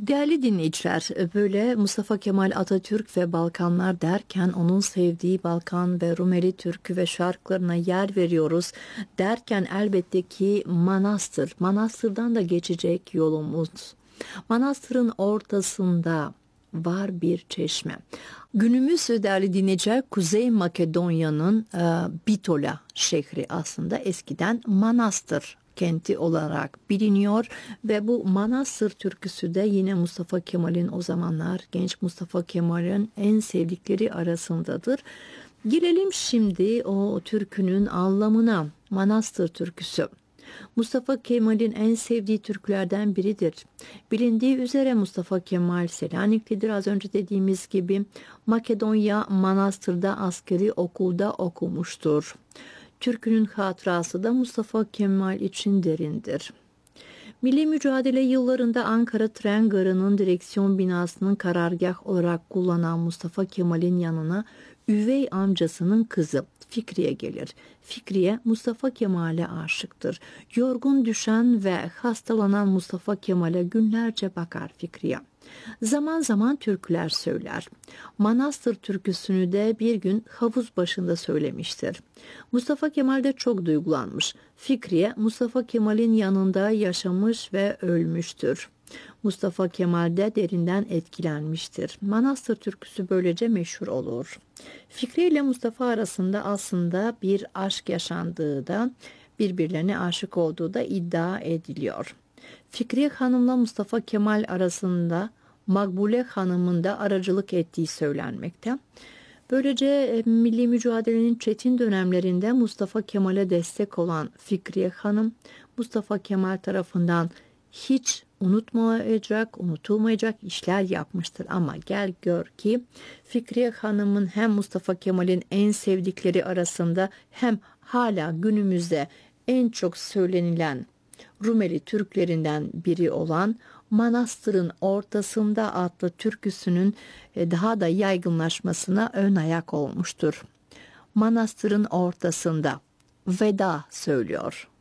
Değerli dinleyiciler, böyle Mustafa Kemal Atatürk ve Balkanlar derken onun sevdiği Balkan ve Rumeli türkü ve şarkılarına yer veriyoruz. Derken elbette ki Manastır, Manastır'dan da geçecek yolumuz. Manastır'ın ortasında var bir çeşme. Günümüz değerli dinleyiciler Kuzey Makedonya'nın Bitola şehri aslında eskiden Manastır kenti olarak biliniyor ve bu Manastır türküsü de yine Mustafa Kemal'in o zamanlar genç Mustafa Kemal'in en sevdikleri arasındadır. Girelim şimdi o türkünün anlamına. Manastır türküsü Mustafa Kemal'in en sevdiği türkülerden biridir. Bilindiği üzere Mustafa Kemal Selaniklidir. Az önce dediğimiz gibi Makedonya Manastır'da askeri okulda okumuştur. Türkünün hatırası da Mustafa Kemal için derindir. Milli mücadele yıllarında Ankara Tren Garı'nın direksiyon binasının karargah olarak kullanan Mustafa Kemal'in yanına üvey amcasının kızı Fikriye gelir. Fikriye Mustafa Kemal'e aşıktır. Yorgun düşen ve hastalanan Mustafa Kemal'e günlerce bakar Fikriye. Zaman zaman türküler söyler. Manastır türküsünü de bir gün havuz başında söylemiştir. Mustafa Kemal de çok duygulanmış. Fikriye Mustafa Kemal'in yanında yaşamış ve ölmüştür. Mustafa Kemal de derinden etkilenmiştir. Manastır türküsü böylece meşhur olur. Fikriye ile Mustafa arasında aslında bir aşk yaşandığı da birbirlerine aşık olduğu da iddia ediliyor. Fikriye Hanım'la Mustafa Kemal arasında Makbule Hanım'ın da aracılık ettiği söylenmekte. Böylece milli mücadelenin çetin dönemlerinde Mustafa Kemal'e destek olan Fikriye Hanım, Mustafa Kemal tarafından hiç unutulmayacak işler yapmıştır. Ama gel gör ki Fikriye Hanım'ın hem Mustafa Kemal'in en sevdikleri arasında hem hala günümüzde en çok söylenilen Rumeli Türklerinden biri olan Manastır'ın Ortasında adlı türküsünün daha da yaygınlaşmasına ön ayak olmuştur. Manastır'ın ortasında veda söylüyor.